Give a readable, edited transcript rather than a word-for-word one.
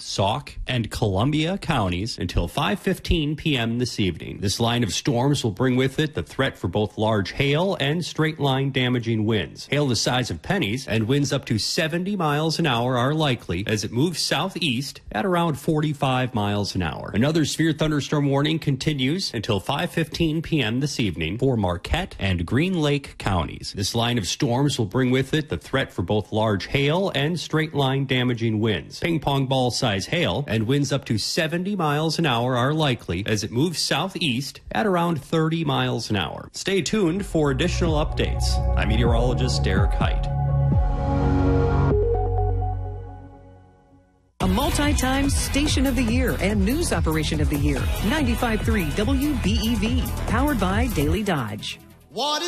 Sauk, and Columbia counties until 5:15 p.m. this evening. This line of storms will bring with it the threat for both large hail and straight-line damaging winds. Hail the size of pennies and winds up to 70 miles an hour are likely as it moves southeast at around 45 miles an hour. Another severe thunderstorm warning continues until 5:15 p.m. this evening for Marquette and Green Lake counties. This line of storms will bring with it the threat for both large hail and straight-line damaging winds. Ping-pong ball-size hail and winds up to 70 miles an hour are likely as it moves southeast at around 30 miles an hour. Stay tuned for additional updates. I'm meteorologist Derek Height. A multi-time Station of the Year and News Operation of the Year. 95.3 WBEV. Powered by Daily Dodge. What